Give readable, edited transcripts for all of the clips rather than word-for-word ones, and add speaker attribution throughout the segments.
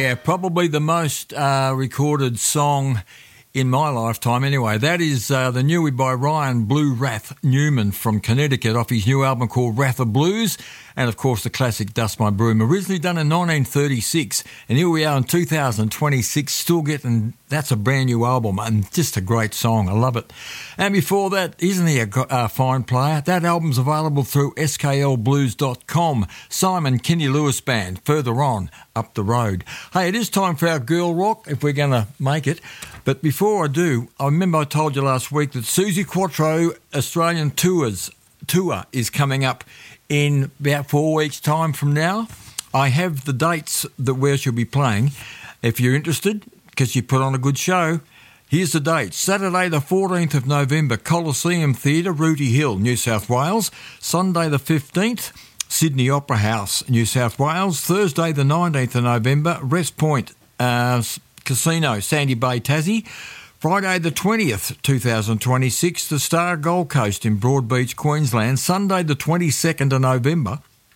Speaker 1: Yeah, probably the most recorded song in my lifetime anyway. That is the newie by Ryan Blue Wrath Newman from Connecticut off his new album called Wrath of Blues, and of course the classic Dust My Broom, originally done in 1936, and here we are in 2026 still getting, that's a brand new album and just a great song, I love it. And before that, isn't he a fine player? That album's available through sklblues.com, Simon Kenny Lewis Band, further on up the road. Hey, it is time for our Girl Rock if we're going to make it. But before I do, I remember I told you last week that Suzi Quatro Australian tour is coming up in about 4 weeks' time from now. I have the dates that where she'll be playing. If you're interested, because she put on a good show, here's the dates. Saturday the 14th of November, Coliseum Theatre, Rooty Hill, New South Wales. Sunday the 15th, Sydney Opera House, New South Wales. Thursday the 19th of November, Rest Point Casino, Sandy Bay, Tassie. Friday the 20th, 2026, the Star Gold Coast in Broadbeach, Queensland. Sunday the 22nd of November,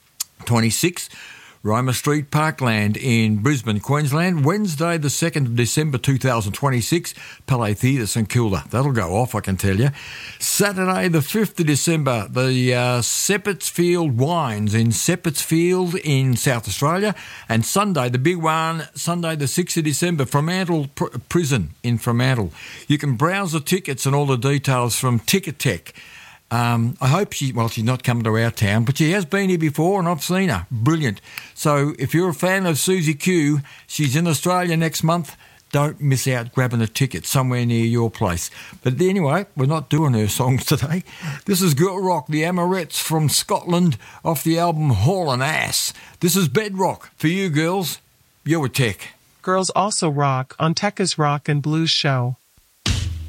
Speaker 1: 26, Roma Street, Parkland in Brisbane, Queensland. Wednesday the 2nd of December 2026, Palais Theatre, St Kilda. That'll go off, I can tell you. Saturday the 5th of December, the Seppetsfield Wines in Seppetsfield in South Australia. And Sunday, the big one, Sunday the 6th of December, Fremantle Prison in Fremantle. You can browse the tickets and all the details from Ticketek. I hope she's not coming to our town, but she has been here before and I've seen her. Brilliant. So if you're a fan of Suzi Q, she's in Australia next month. Don't miss out grabbing a ticket somewhere near your place. But anyway, we're not doing her songs today. This is Girl Rock, the Amorettes from Scotland, off the album Haulin' Ass. This is Bedrock for you girls. You're a Tech.
Speaker 2: Girls also rock on Tekka's Rock and Blues Show.